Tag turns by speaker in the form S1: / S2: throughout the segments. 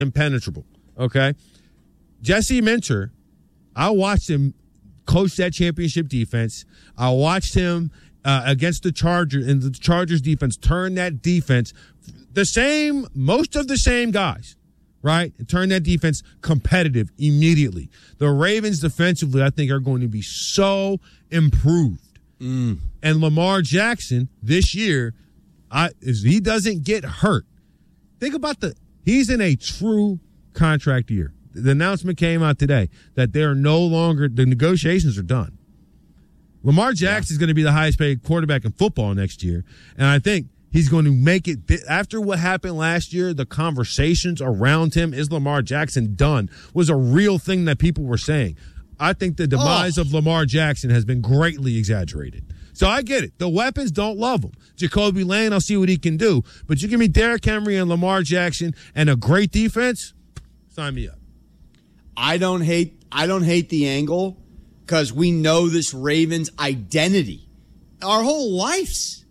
S1: impenetrable. Okay, Jesse Minter, I watched him coach that championship defense. I watched him against the Chargers, and the Chargers defense turn that defense most of the same guys, right? And turn that defense competitive immediately. The Ravens defensively, I think, are going to be so improved. And Lamar Jackson this year, if he doesn't get hurt, think about he's in a true contract year. The announcement came out today that the negotiations are done. Lamar Jackson is going to be the highest paid quarterback in football next year. And I think he's going to make it. After what happened last year, the conversations around him, is Lamar Jackson done, was a real thing that people were saying. I think the demise of Lamar Jackson has been greatly exaggerated. So I get it. The weapons don't love him. Jacoby Lane, I'll see what he can do. But you give me Derrick Henry and Lamar Jackson and a great defense, sign me up.
S2: I don't hate the angle because we know this Ravens identity. Our whole lives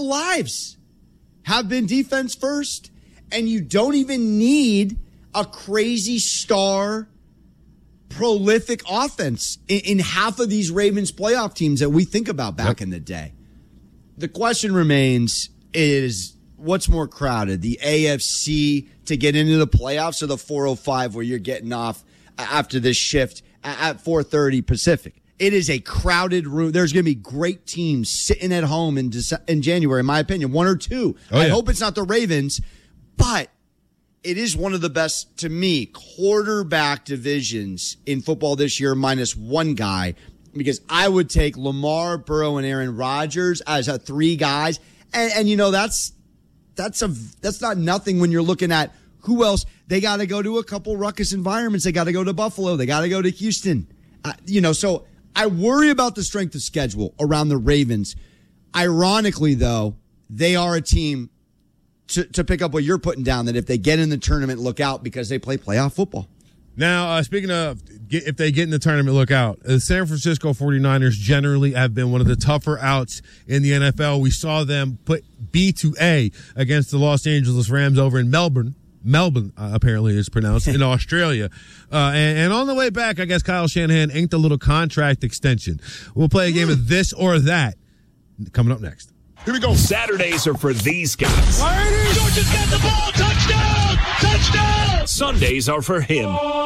S2: have been defense first, and you don't even need a crazy star, prolific offense in half of these Ravens playoff teams that we think about back in the day. The question remains is what's more crowded, the AFC to get into the playoffs or the 405 where you're getting off after this shift at 4:30 Pacific. It is a crowded room. There's going to be great teams sitting at home in January, in my opinion, one or two. I hope it's not the Ravens, but it is one of the best, to me, quarterback divisions in football this year, minus one guy, because I would take Lamar, Burrow, and Aaron Rodgers as three guys. And you know, that's not nothing when you're looking at who else. They got to go to a couple ruckus environments. They got to go to Buffalo. They got to go to Houston. So I worry about the strength of schedule around the Ravens. Ironically, though, they are a team to pick up what you're putting down, that if they get in the tournament, look out, because they play playoff football.
S1: Now, speaking of if they get in the tournament, look out. The San Francisco 49ers generally have been one of the tougher outs in the NFL. We saw them put B to A against the Los Angeles Rams over in Melbourne, apparently is pronounced, in Australia. And on the way back, I guess Kyle Shanahan inked a little contract extension. We'll play a game of this or that coming up next.
S3: Here we go.
S4: Saturdays are for these guys.
S3: Georgia's got the ball. Touchdown! Touchdown!
S4: Sundays are for him.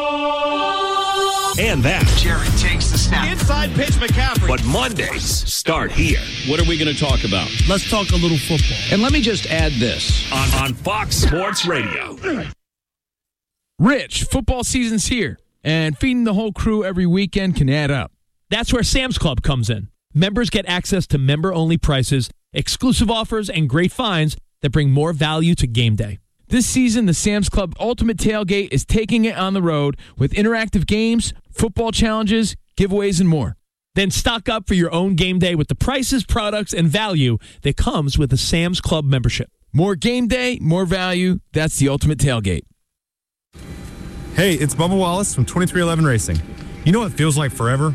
S4: And that.
S3: Jerry takes the snap. Inside pitch, McCaffrey.
S4: But Mondays start here.
S5: What are we going to talk about?
S6: Let's talk a little football.
S5: And let me just add this.
S4: On Fox Sports Radio.
S7: Rich, football season's here, and feeding the whole crew every weekend can add up. That's where Sam's Club comes in. Members get access to member-only prices, exclusive offers, and great finds that bring more value to game day. This season, the Sam's Club Ultimate Tailgate is taking it on the road with interactive games, football challenges, giveaways, and more. Then stock up for your own game day with the prices, products, and value that comes with a Sam's Club membership. More game day, more value. That's the Ultimate Tailgate.
S8: Hey, it's Bubba Wallace from 2311 Racing. You know what feels like forever?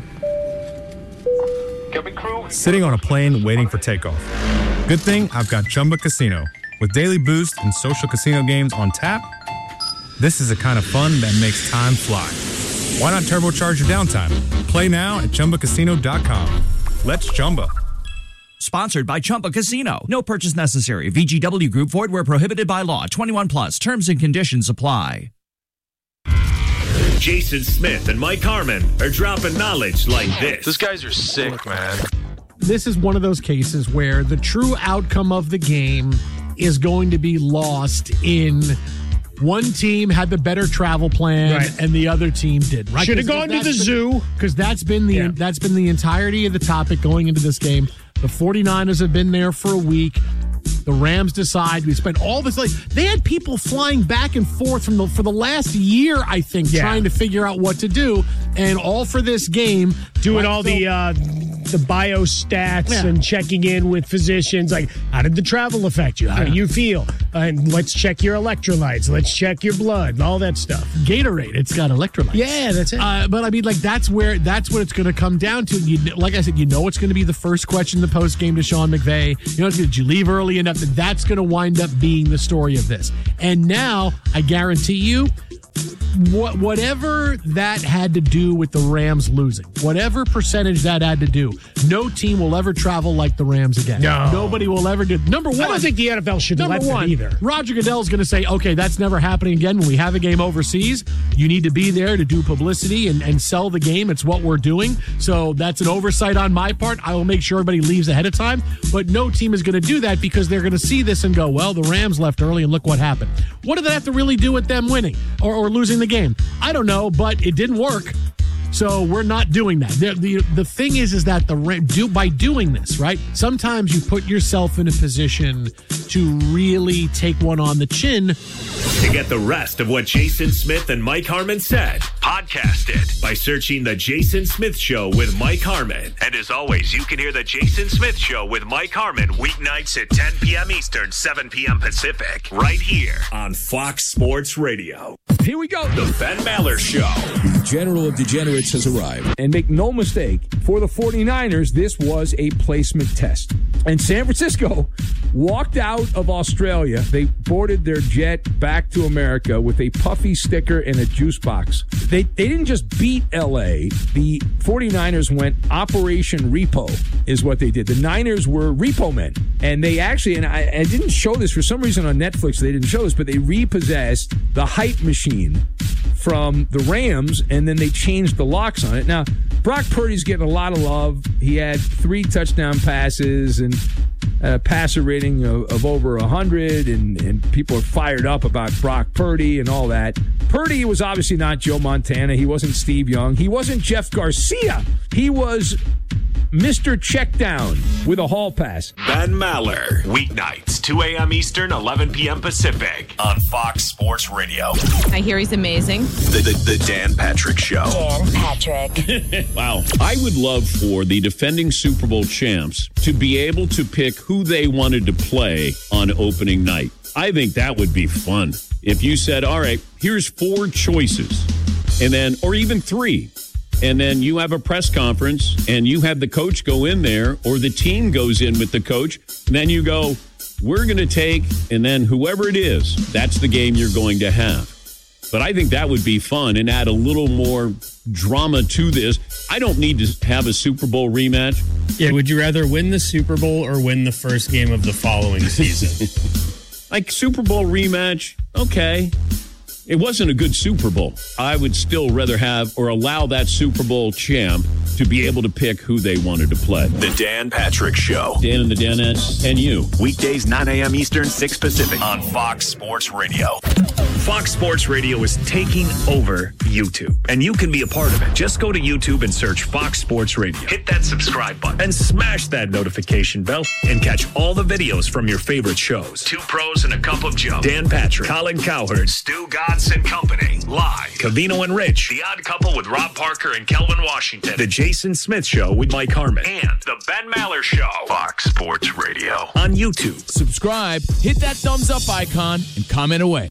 S8: Sitting on a plane waiting for takeoff. Good thing I've got Chumba Casino. With daily boost and social casino games on tap, this is the kind of fun that makes time fly. Why not turbocharge your downtime? Play now at ChumbaCasino.com. Let's Chumba.
S9: Sponsored by Chumba Casino. No purchase necessary. VGW Group. Void where prohibited by law. 21 plus. Terms and conditions apply.
S4: Jason Smith and Mike Harmon are dropping knowledge like this.
S10: These guys are sick, man.
S6: This is one of those cases where the true outcome of the game is going to be lost in one team had the better travel plan and the other team did. Right?
S11: Should have gone to the zoo.
S6: Because that's been the entirety of the topic going into this game. The 49ers have been there for a week. The Rams decide. We spent all this. They had people flying back and forth for the last year, I think, trying to figure out what to do, and all for this game.
S11: Doing all the biostats and checking in with physicians. Like, how did the travel affect you? How do you feel? And let's check your electrolytes. Let's check your blood. All that stuff.
S6: Gatorade. It's got electrolytes.
S11: Yeah, that's it.
S6: But I mean, that's what it's going to come down to. Like I said, it's going to be the first question in the post game to Sean McVay. Did you leave early enough? That's going to wind up being the story of this. And now, I guarantee you, whatever that had to do with the Rams losing, whatever percentage that had to do, no team will ever travel like the Rams again.
S11: No.
S6: Nobody will ever do. Number one,
S11: I don't think the NFL should let them either.
S6: Roger Goodell's going to say, okay, that's never happening again. When we have a game overseas, you need to be there to do publicity and sell the game. It's what we're doing. So that's an oversight on my part. I will make sure everybody leaves ahead of time. But no team is going to do that because they're going to see this and go, well, the Rams left early and look what happened. What did that have to really do with them winning or losing the game? I don't know, but it didn't work. So we're not doing that. The thing is that by doing this, right, sometimes you put yourself in a position to really take one on the chin.
S4: To get the rest of what Jason Smith and Mike Harmon said, podcast it by searching The Jason Smith Show with Mike Harmon. And as always, you can hear The Jason Smith Show with Mike Harmon weeknights at 10 p.m. Eastern, 7 p.m. Pacific, right here on Fox Sports Radio.
S10: Here we go.
S4: The Ben Maller Show.
S10: The General of Degenerates has arrived. And make no mistake, for the 49ers, this was a placement test. And San Francisco walked out of Australia. They boarded their jet back to America with a puffy sticker and a juice box. They didn't just beat L.A. The 49ers went Operation Repo is what they did. The Niners were repo men. And they actually, and I didn't show this for some reason on Netflix, they didn't show this, but they repossessed the hype machine from the Rams, and then they changed the locks on it. Now, Brock Purdy's getting a lot of love. He had 3 touchdown passes and a passer rating of over 100, and people are fired up about Brock Purdy and all that. Purdy was obviously not Joe Montana. He wasn't Steve Young. He wasn't Jeff Garcia. He was Mr. Checkdown with a hall pass.
S4: Ben Maller, weeknights, 2 a.m. Eastern, 11 p.m. Pacific, on Fox Sports Radio.
S12: I hear he's amazing.
S4: The Dan Patrick Show.
S12: Dan Patrick.
S5: Wow. I would love for the defending Super Bowl champs to be able to pick who they wanted to play on opening night. I think that would be fun. If you said, all right, here's 4 choices, and then, or even 3. And then you have a press conference and you have the coach go in there, or the team goes in with the coach. And then you go, we're going to take, and then whoever it is, that's the game you're going to have. But I think that would be fun and add a little more drama to this. I don't need to have a Super Bowl rematch.
S13: Yeah, would you rather win the Super Bowl or win the first game of the following season?
S5: Like Super Bowl rematch, okay. It wasn't a good Super Bowl. I would still rather have or allow that Super Bowl champ to be able to pick who they wanted to play.
S4: The Dan Patrick Show.
S5: Dan and the Danettes and you.
S4: Weekdays, 9 a.m. Eastern, 6 Pacific, on Fox Sports Radio. Fox Sports Radio is taking over YouTube, and you can be a part of it. Just go to YouTube and search Fox Sports Radio. Hit that subscribe button and smash that notification bell and catch all the videos from your favorite shows. 2 Pros and a Cup of Joe. Dan Patrick, Colin Cowherd, Stu Godson Company, live. Cavino and Rich, The Odd Couple with Rob Parker and Kelvin Washington. The Jason Smith Show with Mike Harmon. And The Ben Maller Show. Fox Sports Radio on YouTube.
S7: Subscribe, hit that thumbs up icon, and comment away.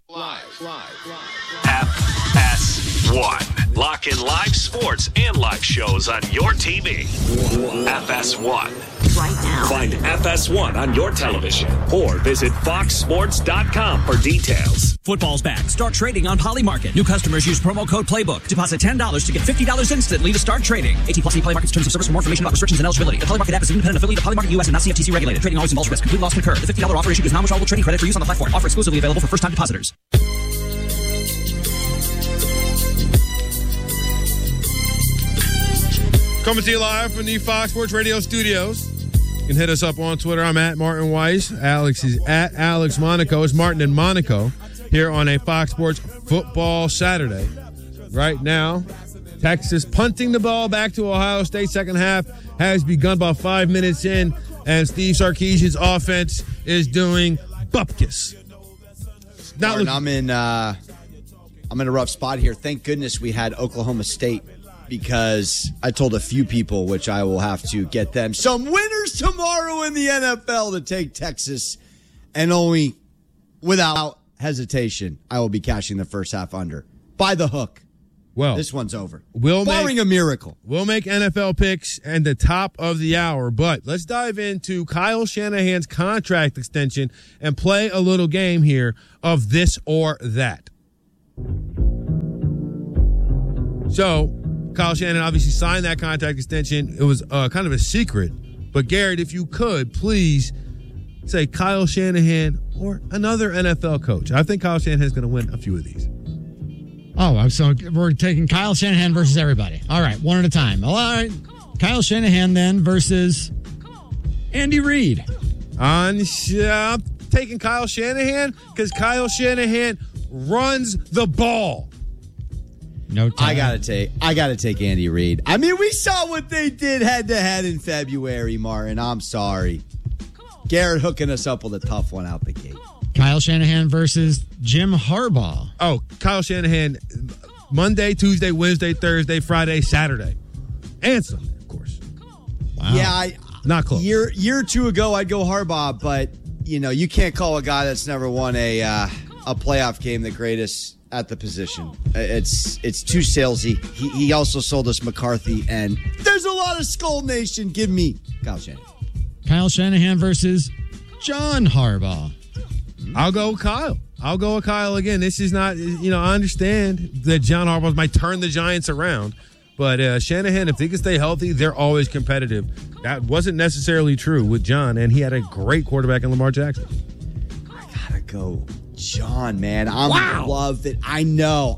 S4: FS1. Lock in live sports and live shows on your TV. FS1.
S12: Right now.
S4: Find FS1 on your television or visit foxsports.com for details.
S9: Football's back. Start trading on Polymarket. New customers use promo code PLAYBOOK. Deposit $10 to get $50 instantly to start trading. 18 plus Polymarket's terms of service for more information about restrictions and eligibility. The Polymarket app is an independent affiliate of Polymarket US and not CFTC regulated. Trading always involves risk. Complete loss can occur. The $50 offer issued is non-withdrawable trading credit for use on the platform. Offer exclusively available for first-time depositors.
S1: Coming to you live from the Fox Sports Radio studios. You can hit us up on Twitter. I'm at Martin Weiss. Alex is at Alex Monaco. It's Martin in Monaco here on a Fox Sports Football Saturday. Right now, Texas punting the ball back to Ohio State. Second half has begun about 5 minutes in, and Steve Sarkisian's offense is doing bupkis.
S2: Martin, I'm in a rough spot here. Thank goodness we had Oklahoma State, because I told a few people, which I will have to get them some winners tomorrow in the NFL to take Texas, and only without hesitation, I will be cashing the first half under by the hook.
S1: Well,
S2: this one's over. Barring a miracle.
S1: We'll make NFL picks at the top of the hour, but let's dive into Kyle Shanahan's contract extension and play a little game here of this or that. So Kyle Shanahan obviously signed that contract extension. It was kind of a secret. But Garrett, if you could, please say Kyle Shanahan or another NFL coach. I think Kyle Shanahan is going to win a few of these.
S14: Oh, so we're taking Kyle Shanahan versus everybody. All right, one at a time. All right, Kyle Shanahan then versus Andy Reid.
S1: I'm taking Kyle Shanahan because Kyle Shanahan runs the ball.
S14: No time.
S2: I gotta take Andy Reid. I mean, we saw what they did head to head in February, Martin. I'm sorry. Garrett hooking us up with a tough one out the gate.
S14: Kyle Shanahan versus Jim Harbaugh.
S1: Oh, Kyle Shanahan, Monday, Tuesday, Wednesday, Thursday, Friday, Saturday. And Sunday, of course.
S14: Wow.
S2: Yeah,
S1: not close.
S2: Year or two ago, I'd go Harbaugh, but you can't call a guy that's never won a playoff game the greatest at the position. It's too salesy. He also sold us McCarthy, and there's a lot of Skull Nation. Give me Kyle Shanahan.
S14: Kyle Shanahan versus John Harbaugh.
S1: I'll go with Kyle. I'll go with Kyle again. This is not, I understand that John Harbaugh might turn the Giants around, but Shanahan, if they can stay healthy, they're always competitive. That wasn't necessarily true with John, and he had a great quarterback in Lamar Jackson.
S2: I gotta go John, man. I'm love it. I know.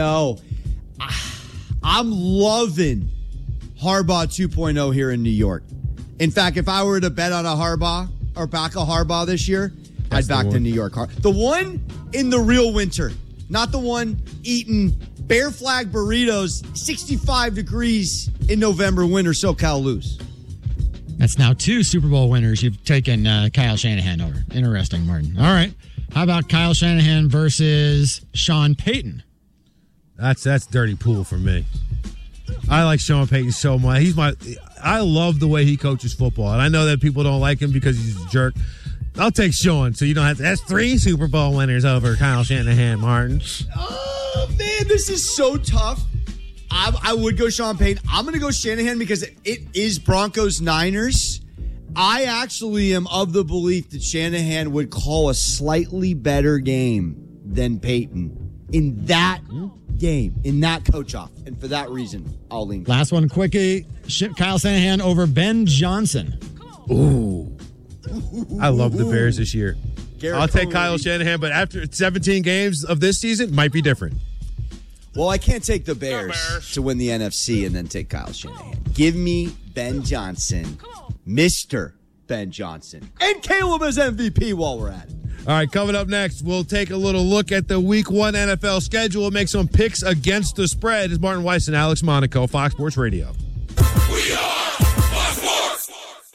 S2: I'm loving Harbaugh 2.0 here in New York. In fact, if I were to bet on a Harbaugh or back a Harbaugh this year, I'd back the New York. The one in the real winter, not the one eating Bear Flag burritos, 65 degrees in November winter, SoCal lose.
S14: That's now 2 Super Bowl winners you've taken Kyle Shanahan over. Interesting, Martin. All right. How about Kyle Shanahan versus Sean Payton?
S1: That's dirty pool for me. I like Sean Payton so much. I love the way he coaches football. And I know that people don't like him because he's a jerk. I'll take Sean, so you don't have to. That's 3 Super Bowl winners over Kyle Shanahan, Martin.
S2: Oh, man, this is so tough. I would go Sean Payton. I'm going to go Shanahan because it is Broncos-Niners. I actually am of the belief that Shanahan would call a slightly better game than Payton in that game, in that coach-off. And for that reason, I'll lean.
S14: Last one, quickie. Kyle Shanahan over Ben Johnson.
S1: Ooh. I love the Bears this year. I'll take Kyle Shanahan, but after 17 games of this season, might be different.
S2: Well, I can't take the Bears to win the NFC and then take Kyle Shanahan. Give me Ben Johnson, Mr. Ben Johnson, and Caleb as MVP while we're at it.
S1: All right, coming up next, we'll take a little look at the Week 1 NFL schedule and make some picks against the spread. It's Martin Weiss and Alex Monaco, Fox Sports Radio.
S15: We are Fox Sports.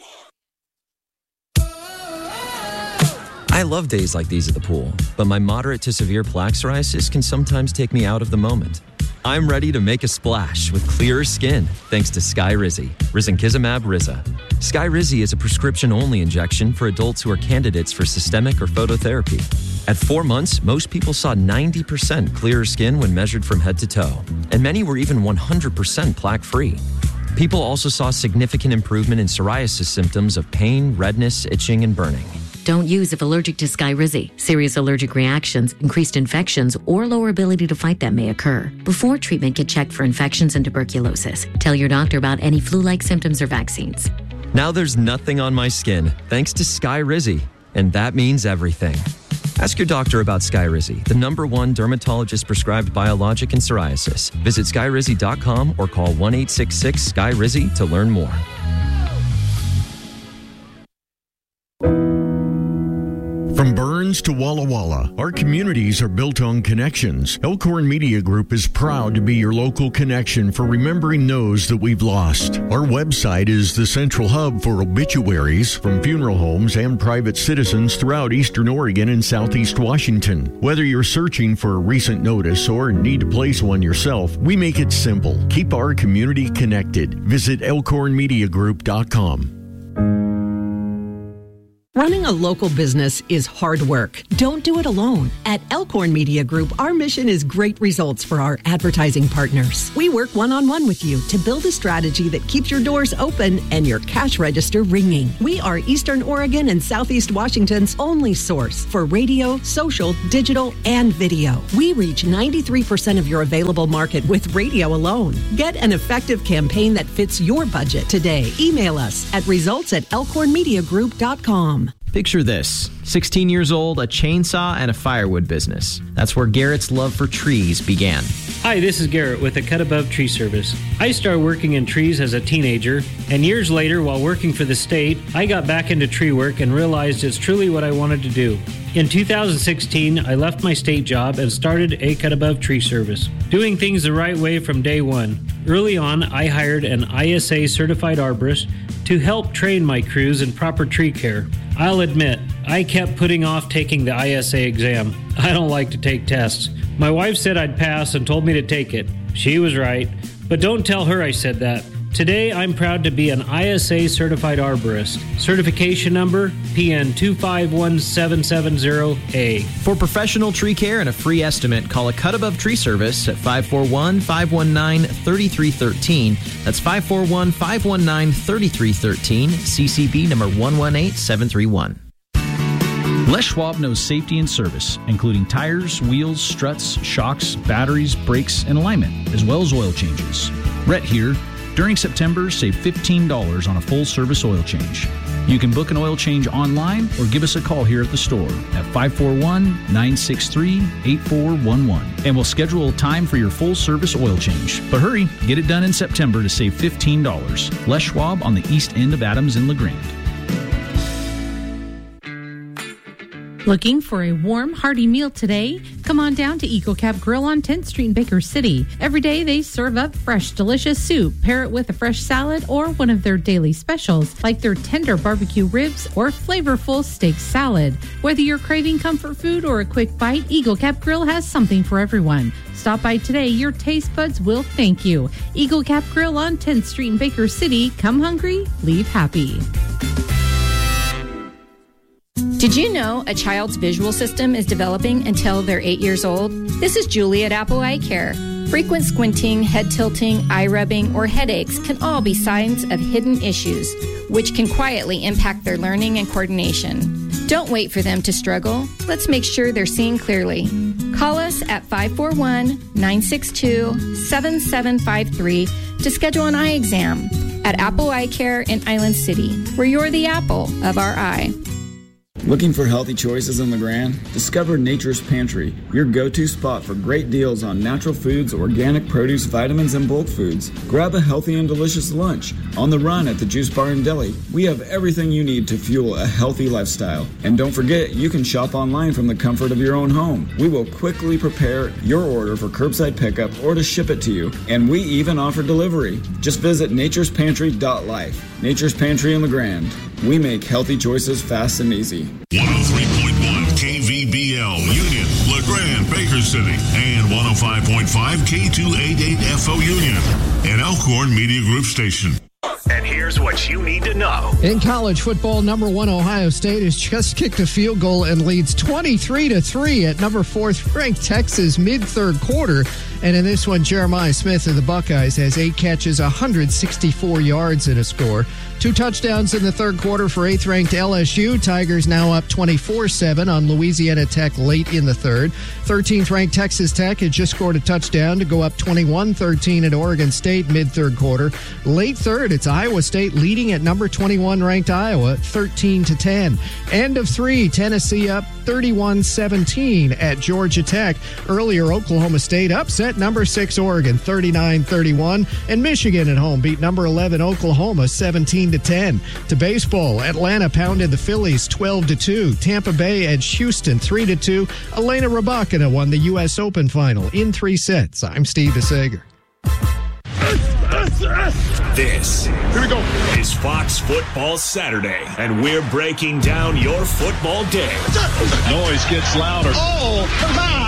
S16: I love days like these at the pool, but my moderate to severe plaque psoriasis can sometimes take me out of the moment. I'm ready to make a splash with clearer skin thanks to Skyrizi, Risankizumab Riza. Skyrizi is a prescription-only injection for adults who are candidates for systemic or phototherapy. At 4 months, most people saw 90% clearer skin when measured from head to toe, and many were even 100% plaque-free. People also saw significant improvement in psoriasis symptoms of pain, redness, itching, and burning.
S17: Don't use if allergic to Skyrizi. Serious allergic reactions, increased infections, or lower ability to fight them may occur. Before treatment, get checked for infections and tuberculosis. Tell your doctor about any flu-like symptoms or vaccines.
S16: Now there's nothing on my skin thanks to Skyrizi, and that means everything. Ask your doctor about Skyrizi, the #1 dermatologist-prescribed biologic in psoriasis. Visit Skyrizi.com or call 1-866-SKYRIZI to learn more.
S18: From Burns to Walla Walla, our communities are built on connections. Elkhorn Media Group is proud to be your local connection for remembering those that we've lost. Our website is the central hub for obituaries from funeral homes and private citizens throughout Eastern Oregon and Southeast Washington. Whether you're searching for a recent notice or need to place one yourself, we make it simple. Keep our community connected. Visit elkhornmediagroup.com.
S19: Running a local business is hard work. Don't do it alone. At Elkhorn Media Group, our mission is great results for our advertising partners. We work one-on-one with you to build a strategy that keeps your doors open and your cash register ringing. We are Eastern Oregon and Southeast Washington's only source for radio, social, digital, and video. We reach 93% of your available market with radio alone. Get an effective campaign that fits your budget today. Email us at results@elkhornmediagroup.com.
S20: Picture this, 16 years old, a chainsaw and a firewood business. That's where Garrett's love for trees began.
S21: Hi, this is Garrett with the Cut Above Tree Service. I started working in trees as a teenager, and years later, while working for the state, I got back into tree work and realized it's truly what I wanted to do. In 2016, I left my state job and started a Cut Above Tree Service, doing things the right way from day one. Early on, I hired an ISA certified arborist to help train my crews in proper tree care. I'll admit, I kept putting off taking the ISA exam. I don't like to take tests. My wife said I'd pass and told me to take it. She was right, but don't tell her I said that. Today, I'm proud to be an ISA certified arborist. Certification number PN 251770A.
S20: For professional tree care and a free estimate, call a Cut Above Tree Service at 541-519-3313. That's 541-519-3313, CCB number 118731.
S22: Les Schwab knows safety and service, including tires, wheels, struts, shocks, batteries, brakes, and alignment, as well as oil changes. Rhett here. During September, save $15 on a full-service oil change. You can book an oil change online or give us a call here at the store at 541-963-8411. And we'll schedule a time for your full-service oil change. But hurry, get it done in September to save $15. Les Schwab on the east end of Adams and LeGrand.
S23: Looking for a warm, hearty meal today? Come on down to Eagle Cap Grill on 10th Street in Baker City. Every day they serve up fresh, delicious soup. Pair it with a fresh salad or one of their daily specials, like their tender barbecue ribs or flavorful steak salad. Whether you're craving comfort food or a quick bite, Eagle Cap Grill has something for everyone. Stop by today. Your taste buds will thank you. Eagle Cap Grill on 10th Street in Baker City. Come hungry, leave happy.
S24: Did you know a child's visual system is developing until they're 8 years old? This is Julie at Apple Eye Care. Frequent squinting, head tilting, eye rubbing, or headaches can all be signs of hidden issues, which can quietly impact their learning and coordination. Don't wait for them to struggle. Let's make sure they're seeing clearly. Call us at 541-962-7753 to schedule an eye exam at Apple Eye Care in Island City, where you're the apple of our eye.
S25: Looking for healthy choices in LeGrand? Discover Nature's Pantry, your go-to spot for great deals on natural foods, organic produce, vitamins, and bulk foods. Grab a healthy and delicious lunch. On the run at the Juice Bar and Deli, we have everything you need to fuel a healthy lifestyle. And don't forget, you can shop online from the comfort of your own home. We will quickly prepare your order for curbside pickup or to ship it to you. And we even offer delivery. Just visit naturespantry.life. Nature's Pantry in LeGrand. We make healthy choices fast and easy.
S15: 103.1 KVBL Union, LeGrand, Baker City, and 105.5 K288FO Union, an Elkhorn Media Group station.
S4: And here's what you need to know.
S26: In college football, number 1 Ohio State has just kicked a field goal and leads 23-3 at number 4th ranked Texas mid-third quarter. And in this one, Jeremiah Smith of the Buckeyes has 8 catches, 164 yards in a score. 2 touchdowns in the third quarter for 8th-ranked LSU. Tigers now up 24-7 on Louisiana Tech late in the third. 13th-ranked Texas Tech had just scored a touchdown to go up 21-13 at Oregon State mid-third quarter. Late third, it's Iowa State leading at number 21-ranked Iowa 13-10. End of 3, Tennessee up 31-17 at Georgia Tech. Earlier, Oklahoma State upset number 6 Oregon 39-31, and Michigan at home beat number 11 Oklahoma 17-10. To baseball, Atlanta pounded the Phillies 12-2. Tampa Bay edged Houston 3-2. Elena Rybakina won the U.S. Open final in 3 sets. I'm Steve DeSager.
S4: This is Fox Football Saturday, and we're breaking down your football day.
S3: Noise gets louder.
S27: Oh, my.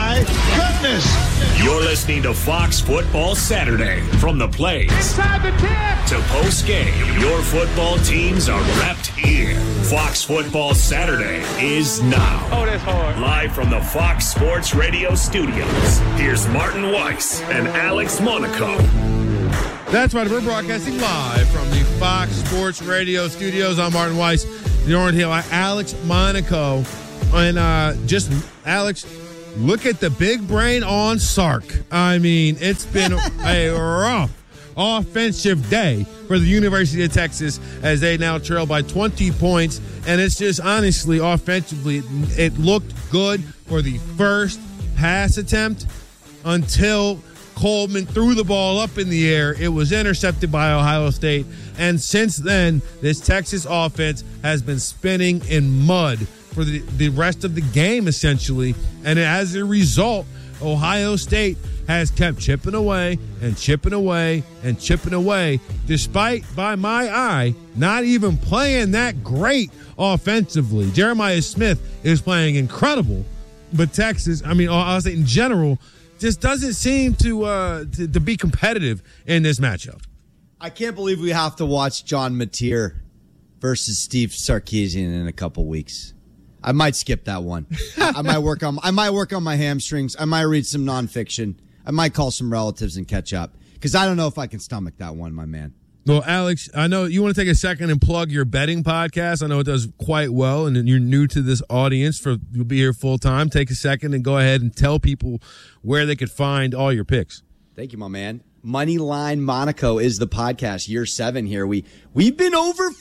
S3: my goodness.
S4: You're listening to Fox Football Saturday. From the plays
S3: Inside the 10
S4: to post game, your football teams are repped here. Fox Football Saturday is now.
S3: Oh, that's hard.
S4: Live from the Fox Sports Radio studios. Here's Martin Weiss and Alex Monaco.
S1: That's right. We're broadcasting live from the Fox Sports Radio studios. I'm Martin Weiss, the Orange Hill, Alex Monaco. And Alex, look at the big brain on Sark. I mean, it's been a rough offensive day for the University of Texas as they now trail by 20 points. And it's just honestly, offensively, it looked good for the first pass attempt until Coleman threw the ball up in the air. It was intercepted by Ohio State. And since then, this Texas offense has been spinning in mud for the rest of the game, essentially. And as a result, Ohio State has kept chipping away and chipping away and chipping away, despite, by my eye, not even playing that great offensively. Jeremiah Smith is playing incredible, but Texas, Ohio State in general, just doesn't seem to be competitive in this matchup.
S2: I can't believe we have to watch John Mateer versus Steve Sarkisian in a couple weeks. I might skip that one. I might work on my hamstrings. I might read some nonfiction. I might call some relatives and catch up because I don't know if I can stomach that one, my man.
S1: Well, Alex, I know you want to take a second and plug your betting podcast. I know it does quite well, and you're new to this audience. You'll be here full time. Take a second and go ahead and tell people where they could find all your picks.
S2: Thank you, my man. Moneyline Monaco is the podcast. Year 7 here. We've been over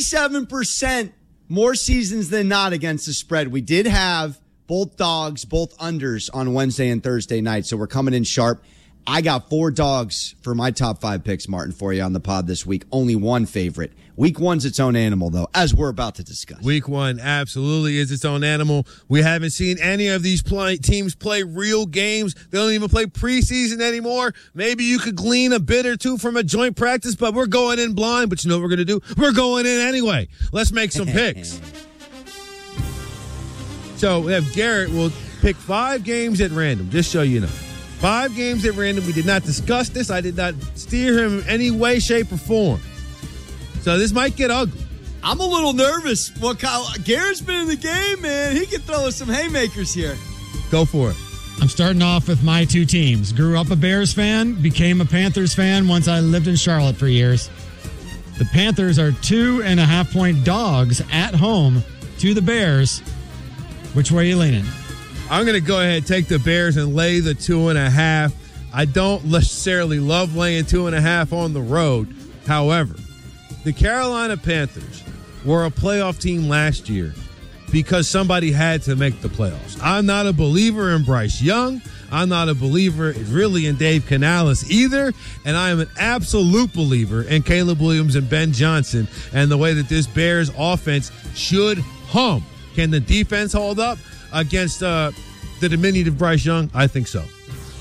S2: 57% more seasons than not against the spread. We did have both dogs, both unders on Wednesday and Thursday night, so we're coming in sharp. I got 4 dogs for my top 5 picks, Martin, for you on the pod this week. Only one favorite. Week 1's its own animal, though, as we're about to discuss.
S1: Week 1 absolutely is its own animal. We haven't seen any of these teams play real games. They don't even play preseason anymore. Maybe you could glean a bit or two from a joint practice, but we're going in blind. But you know what we're going to do? We're going in anyway. Let's make some picks. So we have Garrett will pick 5 games at random, just so you know. 5 games at random. We did not discuss this. I did not steer him in any way, shape, or form. So this might get ugly.
S2: I'm a little nervous. Well, Garrett's been in the game, man. He can throw us some haymakers here.
S1: Go for it.
S14: I'm starting off with my 2 teams. Grew up a Bears fan, became a Panthers fan once I lived in Charlotte for years. The Panthers are 2.5-point dogs at home to the Bears. Which way are you leaning?
S1: I'm going to go ahead and take the Bears and lay the 2.5. I don't necessarily love laying 2.5 on the road. However, the Carolina Panthers were a playoff team last year because somebody had to make the playoffs. I'm not a believer in Bryce Young. I'm not a believer really in Dave Canales either. And I am an absolute believer in Caleb Williams and Ben Johnson and the way that this Bears offense should hum. Can the defense hold up against the diminutive Bryce Young? I think so.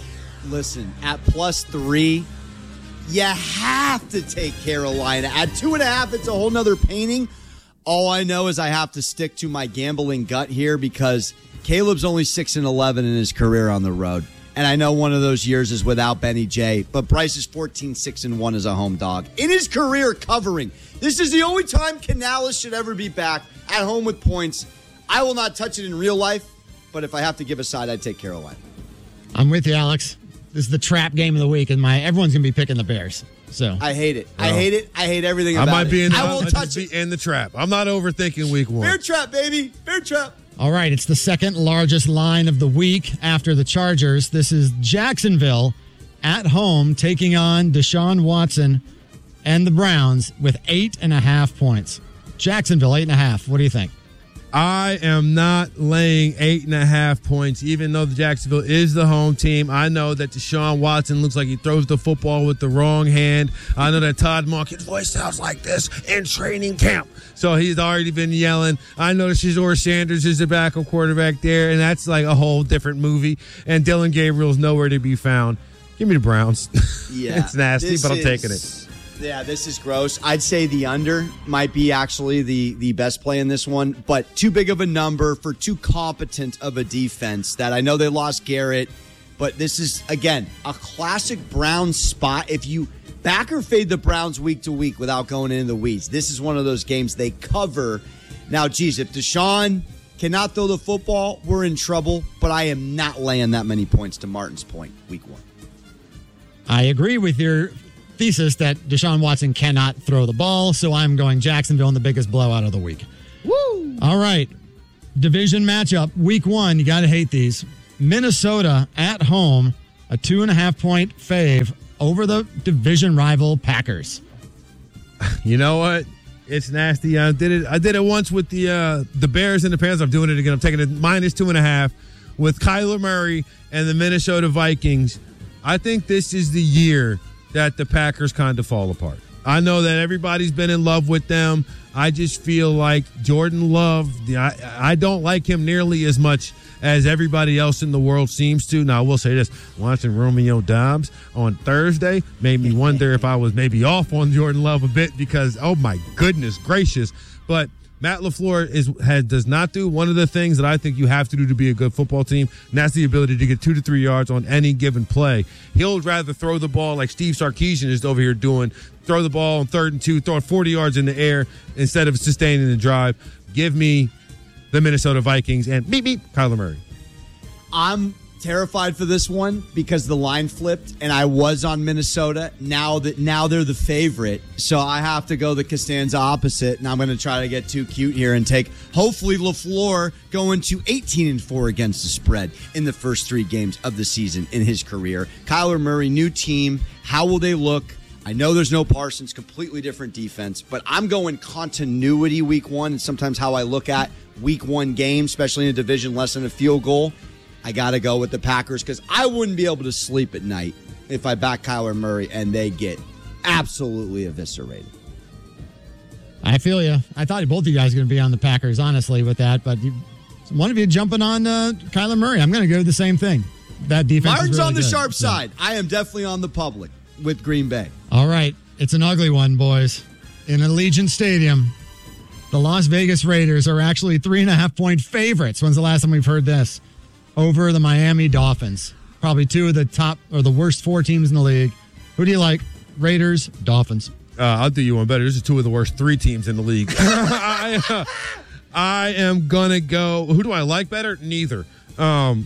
S2: Listen, at +3, you have to take Carolina. At 2.5, it's a whole nother painting. All I know is I have to stick to my gambling gut here because Caleb's only 6-11 in his career on the road. And I know one of those years is without Benny J, but Bryce is 14-6-1 as a home dog. In his career covering, this is the only time Canales should ever be back at home with points. I will not touch it in real life, but if I have to give a side, I'd take Carolina.
S14: I'm with you, Alex. This is the trap game of the week, and everyone's going to be picking the Bears. So
S2: I hate it. I hate it. I hate everything about it. I won't touch it.
S1: In the trap. I'm not overthinking week 1.
S2: Bear trap, baby. Bear trap.
S14: All right, it's the second largest line of the week after the Chargers. This is Jacksonville at home taking on Deshaun Watson and the Browns with 8.5 points. Jacksonville, 8.5. What do you think?
S1: I am not laying 8.5 points, even though the Jacksonville is the home team. I know that Deshaun Watson looks like he throws the football with the wrong hand. I know that Todd Monken's voice sounds like this in training camp. So he's already been yelling. I know that Shazor Sanders is the backup quarterback there, and that's like a whole different movie. And Dylan Gabriel's nowhere to be found. Give me the Browns.
S2: Yeah.
S1: It's nasty, but I'm taking it.
S2: Yeah, this is gross. I'd say the under might be actually the best play in this one, but too big of a number for too competent of a defense that I know they lost Garrett, but this is, again, a classic Browns spot. If you back or fade the Browns week to week without going into the weeds, this is one of those games they cover. Now, geez, if Deshaun cannot throw the football, we're in trouble, but I am not laying that many points to Martin's point week one.
S14: I agree with your thesis that Deshaun Watson cannot throw the ball, so I'm going Jacksonville in the biggest blowout of the week.
S2: Woo!
S14: All right. Division matchup, week one. You got to hate these. Minnesota at home, a 2.5-point fave over the division rival Packers.
S1: You know what? It's nasty. I did it once with the Bears and the Panthers. I'm doing it again. I'm taking it -2.5 with Kyler Murray and the Minnesota Vikings. I think this is the year that the Packers kind of fall apart. I know that everybody's been in love with them. I just feel like Jordan Love, I don't like him nearly as much as everybody else in the world seems to. Now, I will say this. Watching Romeo Doubs on Thursday made me wonder if I was maybe off on Jordan Love a bit because, oh, my goodness gracious. But Matt LaFleur does not do one of the things that I think you have to do to be a good football team, and that's the ability to get 2 to 3 yards on any given play. He'll rather throw the ball like Steve Sarkisian is over here doing, throw the ball on 3rd and 2, throw it 40 yards in the air instead of sustaining the drive. Give me the Minnesota Vikings and beep, Kyler Murray.
S2: I'm terrified for this one because the line flipped and I was on Minnesota. Now they're the favorite. So I have to go the Costanza opposite, and I'm going to try to get too cute here and take hopefully LaFleur going to 18-4 against the spread in the first 3 games of the season in his career. Kyler Murray, new team. How will they look? I know there's no Parsons, completely different defense, but I'm going continuity week one. And sometimes how I look at week one games, especially in a division less than a field goal. I got to go with the Packers because I wouldn't be able to sleep at night if I back Kyler Murray and they get absolutely eviscerated.
S14: I feel you. I thought both of you guys were going to be on the Packers, honestly, with that. But one of you jumping on Kyler Murray. I'm going to go the same thing. That defense
S2: Martin's
S14: is really
S2: on the
S14: good.
S2: sharp side. I am definitely on the public with Green Bay.
S14: All right. It's an ugly one, boys. In Allegiant Stadium, the Las Vegas Raiders are actually 3.5-point favorites. When's the last time we've heard this? Over the Miami Dolphins. Probably 2 of the top or the worst 4 teams in the league. Who do you like? Raiders, Dolphins.
S1: I'll do you one better. This is 2 of the worst 3 teams in the league. I am going to go. Who do I like better? Neither. I'm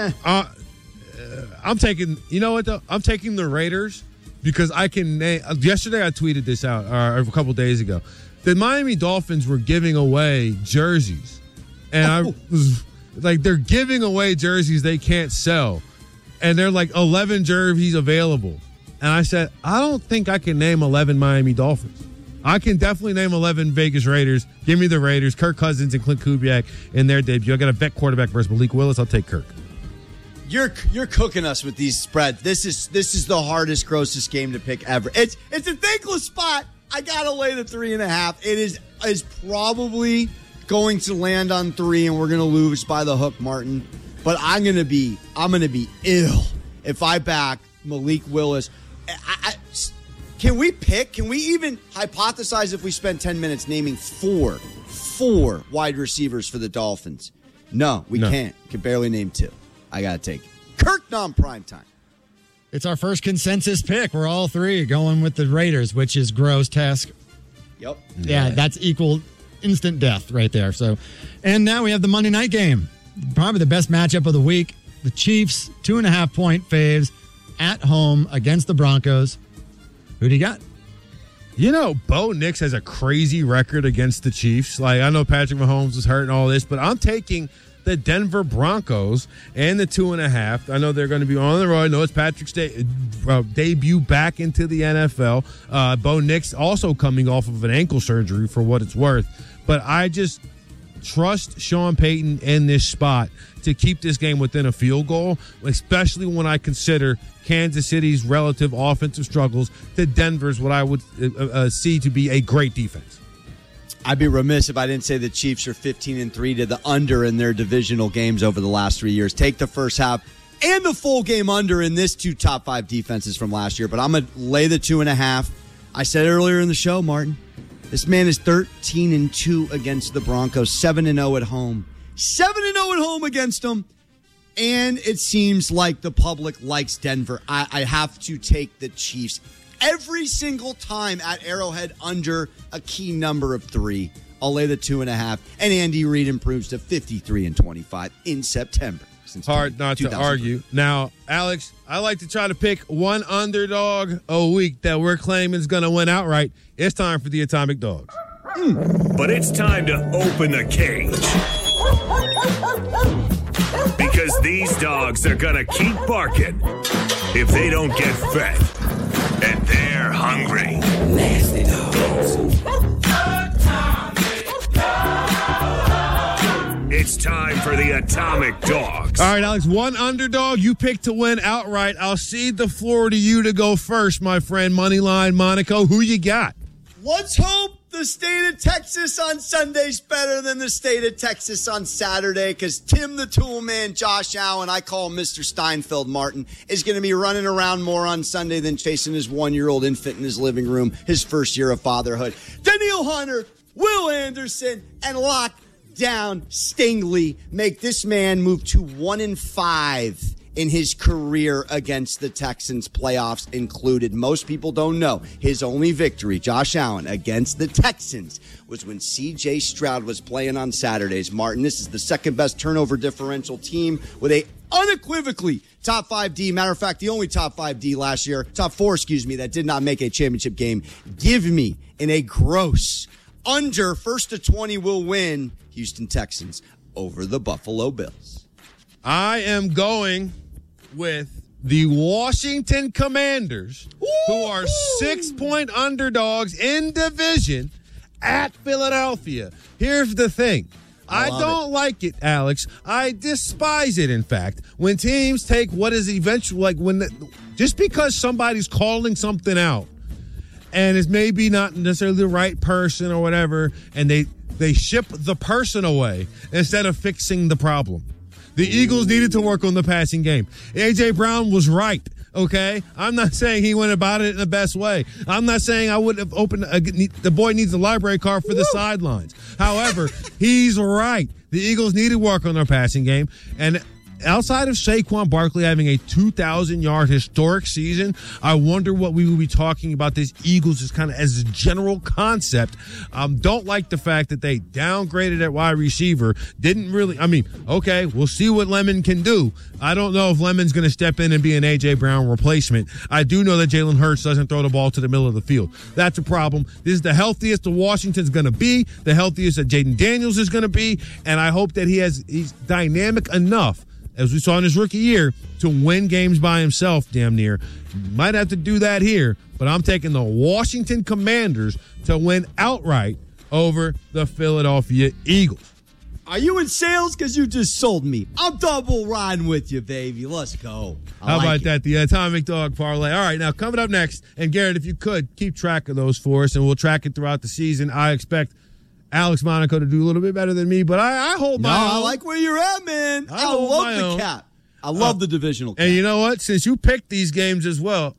S1: taking, you know what, though? I'm taking the Raiders because I can name. Yesterday I tweeted this out, or a couple days ago. The Miami Dolphins were giving away jerseys. And I was like, they're giving away jerseys they can't sell. And they're like 11 jerseys available. And I said, I don't think I can name 11 Miami Dolphins. I can definitely name 11 Vegas Raiders. Give me the Raiders. Kirk Cousins and Clint Kubiak in their debut. I got a vet quarterback versus Malik Willis. I'll take Kirk.
S2: You're cooking us with these spreads. This is the hardest, grossest game to pick ever. It's a thankless spot. I gotta lay the 3.5. It is probably going to land on 3, and we're gonna lose by the hook, Martin. But I'm gonna be ill if I back Malik Willis. Can we pick? Can we even hypothesize if we spend 10 minutes naming four wide receivers for the Dolphins? No, we can't. Can barely name 2. I gotta take it. Kirk non-prime time.
S14: It's our first consensus pick. We're all 3 going with the Raiders, which is grotesque.
S2: Yep.
S14: Yeah, that's equal instant death right there. So, and now we have the Monday night game. Probably the best matchup of the week. The Chiefs, 2.5-point faves at home against the Broncos. Who do you got?
S1: You know, Bo Nix has a crazy record against the Chiefs. Like, I know Patrick Mahomes was hurt and all this, but I'm taking the Denver Broncos and the 2.5. I know they're going to be on the road. I know it's Patrick's debut back into the NFL. Bo Nix also coming off of an ankle surgery for what it's worth. But I just trust Sean Payton in this spot to keep this game within a field goal, especially when I consider Kansas City's relative offensive struggles to Denver's what I would see to be a great defense.
S2: I'd be remiss if I didn't say the Chiefs are 15-3 to the under in their divisional games over the last 3 years. Take the first half and the full game under in this 2 top 5 defenses from last year. But I'm going to lay the 2.5. I said earlier in the show, Martin, this man is 13-2 against the Broncos, 7-0 at home. 7-0 at home against them. And it seems like the public likes Denver. I have to take the Chiefs every single time at Arrowhead under a key number of 3. I'll lay the 2.5. And Andy Reid improves to 53-25 in September.
S1: Hard not to argue. Now, Alex, I like to try to pick one underdog a week that we're claiming is going to win outright. It's time for the Atomic Dogs.
S4: But it's time to open the cage. Because these dogs are going to keep barking if they don't get fed. And they're hungry. Nasty dogs. It's time for the Atomic Dogs.
S1: All right, Alex, one underdog you picked to win outright. I'll cede the floor to you to go first, my friend. Moneyline Monaco, who you got?
S2: Let's hope the state of Texas on Sunday's better than the state of Texas on Saturday, because Tim the Tool Man, Josh Allen, I call him Mr. Steinfeld Martin, is going to be running around more on Sunday than chasing his 1-year-old infant in his living room, his first year of fatherhood. Danielle Hunter, Will Anderson, and Lockdown Stingley make this man move to 1-5 in his career against the Texans, playoffs included. Most people don't know his only victory, Josh Allen, against the Texans was when C.J. Stroud was playing on Saturdays. Martin, this is the second best turnover differential team with a unequivocally top 5 D. Matter of fact, the only top 5 D last year, top 4, that did not make a championship game. Give me in a gross under 1st to 20 will win Houston Texans over the Buffalo Bills.
S1: I am going with the Washington Commanders, who are 6-point underdogs in division at Philadelphia. Here's the thing. I don't like it, Alex. I despise it, in fact, when teams take what is eventually, just because somebody's calling something out and it's maybe not necessarily the right person or whatever, and they ship the person away instead of fixing the problem. The Eagles needed to work on the passing game. A.J. Brown was right, okay? I'm not saying he went about it in the best way. I'm not saying I would have opened the boy needs a library card for the sidelines. However, he's right. The Eagles need to work on their passing game. And outside of Saquon Barkley having a 2,000-yard historic season, I wonder what we will be talking about this Eagles as a general concept. Don't like the fact that they downgraded at wide receiver. Didn't really, okay, we'll see what Lemon can do. I don't know if Lemon's going to step in and be an A.J. Brown replacement. I do know that Jalen Hurts doesn't throw the ball to the middle of the field. That's a problem. This is the healthiest the Washington's going to be, the healthiest that Jaden Daniels is going to be, and I hope that he's dynamic enough, as we saw in his rookie year, to win games by himself, damn near. Might have to do that here, but I'm taking the Washington Commanders to win outright over the Philadelphia Eagles.
S2: Are you in sales? Because you just sold me. I'm double riding with you, baby. Let's go.
S1: How about that? The Atomic Dog Parlay. All right, now coming up next, and Garrett, if you could, keep track of those for us, and we'll track it throughout the season. I expect Alex Monaco to do a little bit better than me, but I hold my own.
S2: I like where you're at, man. I love the cap. I love the divisional cap.
S1: And you know what? Since you picked these games as well,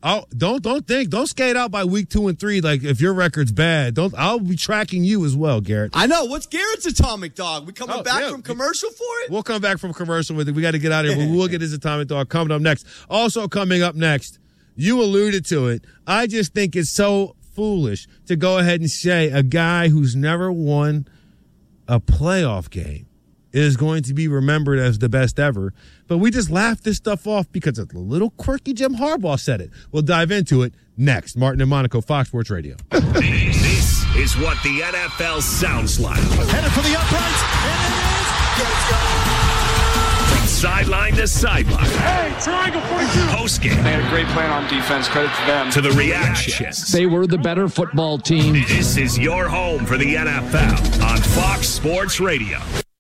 S1: don't skate out by week 2 and 3 like if your record's bad. I'll be tracking you as well, Garrett.
S2: I know. What's Garrett's Atomic Dog? We coming back from commercial for it?
S1: We'll come back from commercial with it. We got to get out of here, but we'll get his Atomic Dog coming up next. Also coming up next, you alluded to it. I just think it's so foolish to go ahead and say a guy who's never won a playoff game is going to be remembered as the best ever. But we just laugh this stuff off because a little quirky Jim Harbaugh said it. We'll dive into it next. Martin and Monaco, Fox Sports Radio.
S4: This is what the NFL sounds like.
S3: Headed for the uprights, and it is.
S4: From sideline to sideline.
S3: Hey, triangle 42.
S4: Post game.
S5: They had a great plan on defense. Credit to them.
S4: To the reactions.
S6: They were the better football team.
S4: This is your home for the NFL on Fox Sports Radio.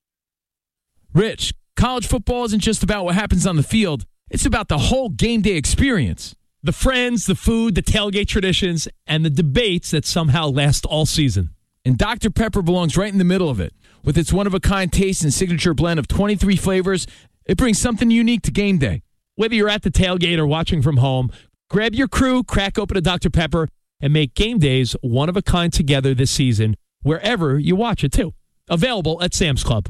S7: Rich, college football isn't just about what happens on the field. It's about the whole game day experience. The friends, the food, the tailgate traditions, and the debates that somehow last all season. And Dr. Pepper belongs right in the middle of it. With its one-of-a-kind taste and signature blend of 23 flavors, it brings something unique to game day. Whether you're at the tailgate or watching from home, grab your crew, crack open a Dr. Pepper, and make game days one of a kind together this season, wherever you watch it too. Available at Sam's Club.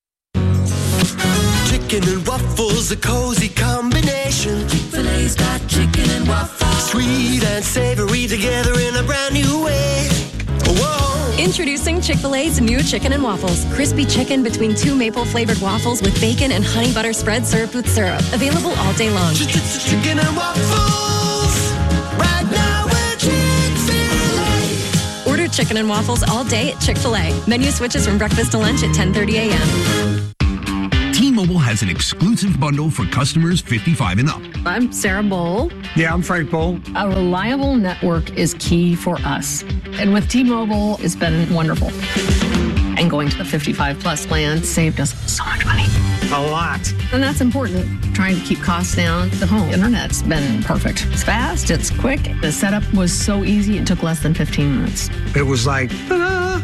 S3: Chicken and waffles, a cozy combination. Chick-fil-A's got chicken and waffles. Sweet and savory together in a brand new way. Whoa.
S8: Introducing Chick-fil-A's new chicken and waffles. Crispy chicken between two maple-flavored waffles with bacon and honey butter spread served with syrup. Available all day long.
S3: Chicken and waffles. Right now at Chick-fil-A.
S8: Order chicken and waffles all day at Chick-fil-A. Menu switches from breakfast to lunch at 10:30 a.m.
S9: T-Mobile has an exclusive bundle for customers 55 and up.
S10: I'm Sarah Bowl.
S9: Yeah, I'm Frank Bowl.
S10: A reliable network is key for us. And with T-Mobile, it's been wonderful. And going to the 55 plus plan saved us so much money.
S9: A lot.
S10: And that's important. Trying to keep costs down. The home internet's been perfect. It's fast, it's quick. The setup was so easy, it took less than 15 minutes.
S9: It was like, ta-da!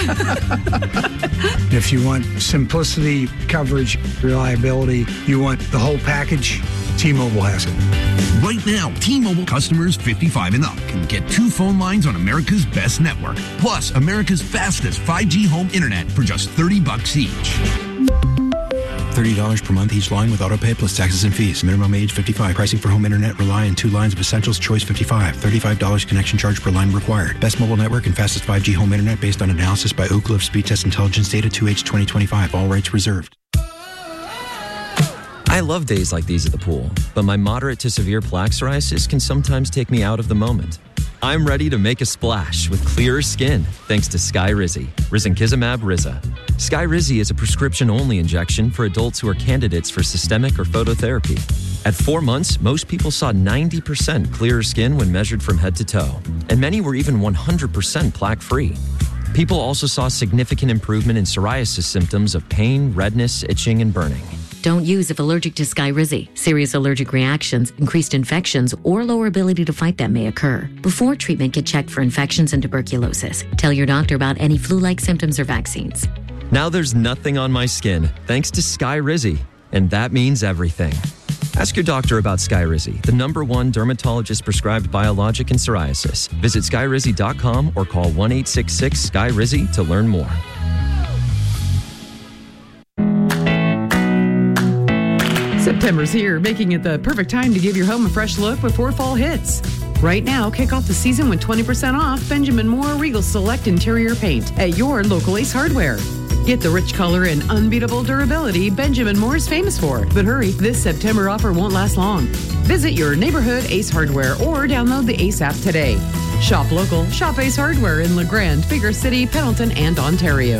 S9: If you want simplicity, coverage, reliability, you want the whole package, T-Mobile has it. Right now, T-Mobile customers 55 and up can get 2 phone lines on America's best network, plus America's fastest 5G home internet for just $30 each.
S11: $30 per month each line with autopay plus taxes and fees. Minimum age 55. Pricing for home internet rely on 2 lines of Essentials Choice 55. $35 connection charge per line required. Best mobile network and fastest 5G home internet based on analysis by Ookla of Speed Test Intelligence data 2H 2025. All rights reserved.
S16: I love days like these at the pool, but my moderate to severe plaque psoriasis can sometimes take me out of the moment. I'm ready to make a splash with clearer skin thanks to Skyrizi, risankizumab Riza. Skyrizi is a prescription-only injection for adults who are candidates for systemic or phototherapy. At 4 months, most people saw 90% clearer skin when measured from head to toe, and many were even 100% plaque-free. People also saw significant improvement in psoriasis symptoms of pain, redness, itching, and burning.
S17: Don't use if allergic to Skyrizi. Serious allergic reactions, increased infections, or lower ability to fight them may occur. Before treatment, get checked for infections and tuberculosis. Tell your doctor about any flu-like symptoms or vaccines.
S16: Now there's nothing on my skin thanks to Skyrizi, and that means everything. Ask your doctor about Skyrizi, the #1 dermatologist-prescribed biologic in psoriasis. Visit Skyrizi.com or call 1-866-SKY-RIZI to learn more.
S12: September's here, making it the perfect time to give your home a fresh look before fall hits. Right now, kick off the season with 20% off Benjamin Moore Regal Select Interior Paint at your local Ace Hardware. Get the rich color and unbeatable durability Benjamin Moore is famous for. But hurry, this September offer won't last long. Visit your neighborhood Ace Hardware or download the Ace app today. Shop local, shop Ace Hardware in LeGrand, Bigger City, Pendleton, and Ontario.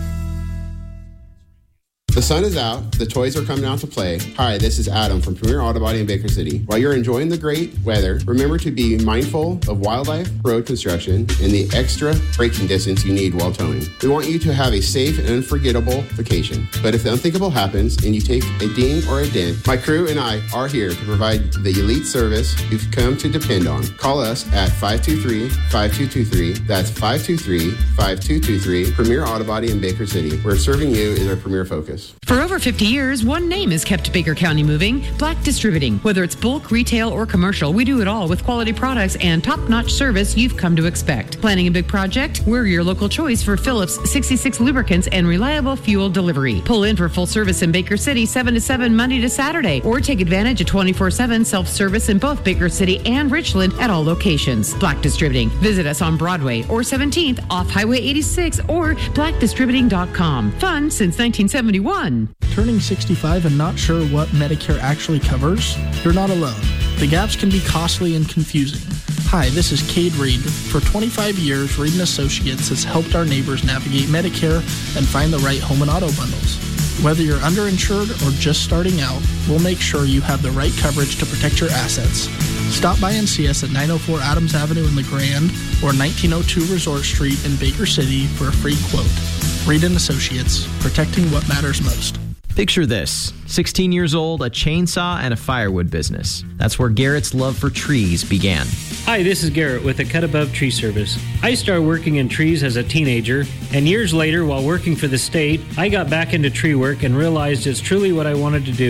S13: The sun is out. The toys are coming out to play. Hi, this is Adam from Premier Auto Body in Baker City. While you're enjoying the great weather, remember to be mindful of wildlife, road construction, and the extra braking distance you need while towing. We want you to have a safe and unforgettable vacation. But if the unthinkable happens and you take a ding or a dent, my crew and I are here to provide the elite service you've come to depend on. Call us at 523-5223. That's 523-5223. Premier Auto Body in Baker City, where serving you is our premier focus.
S12: For over 50 years, one name has kept Baker County moving, Black Distributing. Whether it's bulk, retail, or commercial, we do it all with quality products and top-notch service you've come to expect. Planning a big project? We're your local choice for Phillips 66 lubricants and reliable fuel delivery. Pull in for full service in Baker City 7 to 7 Monday to Saturday, or take advantage of 24/7 self-service in both Baker City and Richland at all locations. Black Distributing. Visit us on Broadway or 17th off Highway 86 or blackdistributing.com. Fun since 1971.
S27: Turning 65 and not sure what Medicare actually covers? You're not alone. The gaps can be costly and confusing. Hi, this is Cade Reed. For 25 years, Reed & Associates has helped our neighbors navigate Medicare and find the right home and auto bundles. Whether you're underinsured or just starting out, we'll make sure you have the right coverage to protect your assets. Stop by and see us at 904 Adams Avenue in LeGrand or 1902 Resort Street in Baker City for a free quote. Reed & Associates, protecting what matters most.
S20: Picture this. 16 years old, a chainsaw, and a firewood business. That's where Garrett's love for trees began.
S21: Hi, this is Garrett with the Cut Above Tree Service. I started working in trees as a teenager, and years later, while working for the state, I got back into tree work and realized it's truly what I wanted to do.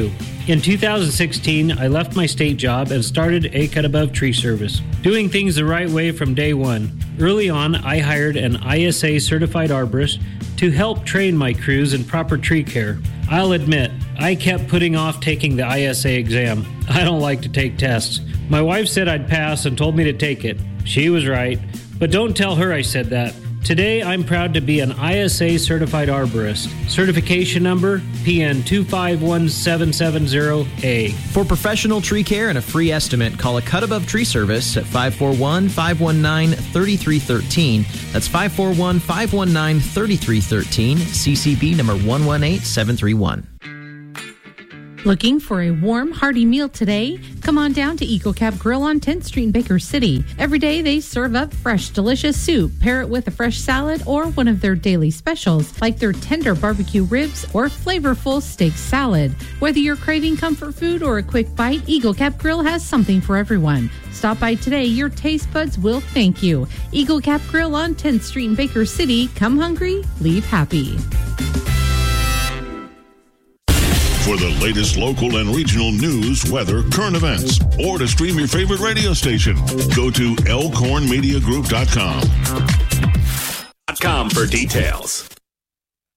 S21: In 2016, I left my state job and started A Cut Above Tree Service, doing things the right way from day one. Early on, I hired an ISA certified arborist to help train my crews in proper tree care. I'll admit, I kept putting off taking the ISA exam. I don't like to take tests. My wife said I'd pass and told me to take it. She was right, but don't tell her I said that. Today, I'm proud to be an ISA certified arborist. Certification number PN 251770A.
S20: For professional tree care and a free estimate, call A Cut Above Tree Service at 541-519-3313. That's 541-519-3313. CCB number 118731.
S12: Looking for a warm, hearty meal today? Come on down to EcoCap Grill on 10th Street in Baker City. Every day they serve up fresh, delicious soup. Pair it with a fresh salad or one of their daily specials, like their tender barbecue ribs or flavorful steak salad. Whether you're craving comfort food or a quick bite, EcoCap Grill has something for everyone. Stop by today. Your taste buds will thank you. EcoCap Grill on 10th Street in Baker City. Come hungry, leave happy.
S15: For the latest local and regional news, weather, current events, or to stream your favorite radio station, go to elkhornmediagroup.com.
S4: .com for details.